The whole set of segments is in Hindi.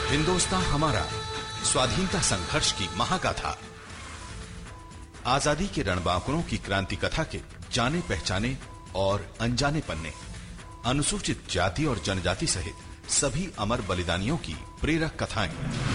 हिंदुस्तान हमारा, स्वाधीनता संघर्ष की महागाथा। आजादी के रणबांकुरों की क्रांति कथा के जाने पहचाने और अनजाने पन्ने, अनुसूचित जाति और जनजाति सहित सभी अमर बलिदानियों की प्रेरक कथाएं।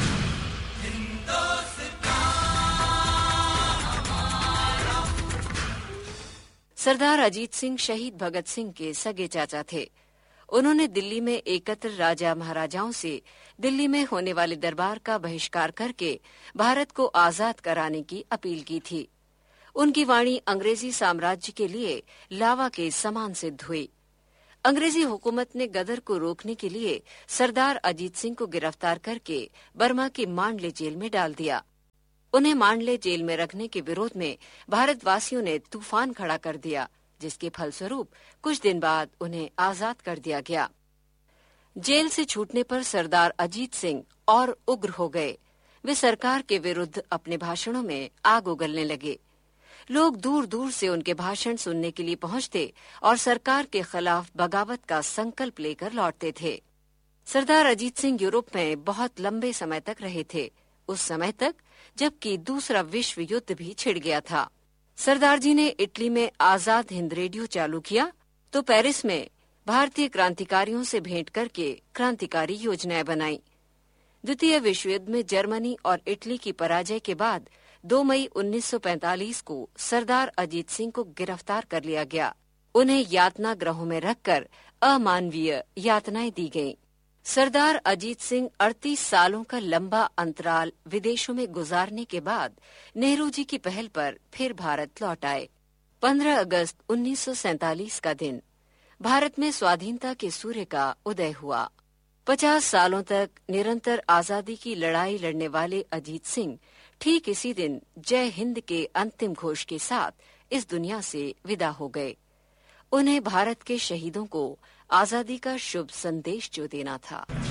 सरदार अजीत सिंह शहीद भगत सिंह के सगे चाचा थे। उन्होंने दिल्ली में एकत्र राजा महाराजाओं से दिल्ली में होने वाले दरबार का बहिष्कार करके भारत को आजाद कराने की अपील की थी। उनकी वाणी अंग्रेजी साम्राज्य के लिए लावा के समान सिद्ध हुई। अंग्रेजी हुकूमत ने गदर को रोकने के लिए सरदार अजीत सिंह को गिरफ्तार करके बर्मा की मांडले जेल में डाल दिया। उन्हें मांडले जेल में रखने के विरोध में भारतवासियों ने तूफान खड़ा कर दिया, जिसके फलस्वरूप कुछ दिन बाद उन्हें आजाद कर दिया गया। जेल से छूटने पर सरदार अजीत सिंह और उग्र हो गए। वे सरकार के विरुद्ध अपने भाषणों में आग उगलने लगे। लोग दूर दूर से उनके भाषण सुनने के लिए पहुंचते और सरकार के खिलाफ बगावत का संकल्प लेकर लौटते थे। सरदार अजीत सिंह यूरोप में बहुत लंबे समय तक रहे थे, उस समय तक जबकि दूसरा विश्व युद्ध भी छिड़ गया था। सरदार जी ने इटली में आजाद हिंद रेडियो चालू किया तो पेरिस में भारतीय क्रांतिकारियों से भेंट करके क्रांतिकारी योजनाएं बनाई। द्वितीय विश्व युद्ध में जर्मनी और इटली की पराजय के बाद 2 मई 1945 को सरदार अजीत सिंह को गिरफ्तार कर लिया गया। उन्हें यातना गृहों में रखकर अमानवीय यातनाएं दी गईं। सरदार अजीत सिंह 38 सालों का लंबा अंतराल विदेशों में गुजारने के बाद नेहरू जी की पहल पर फिर भारत लौट आए। 15 अगस्त 1947 का दिन भारत में स्वाधीनता के सूर्य का उदय हुआ। 50 सालों तक निरंतर आजादी की लड़ाई लड़ने वाले अजीत सिंह ठीक इसी दिन जय हिंद के अंतिम घोष के साथ इस दुनिया से विदा हो गए। उन्हें भारत के शहीदों को आजादी का शुभ संदेश जो देना था।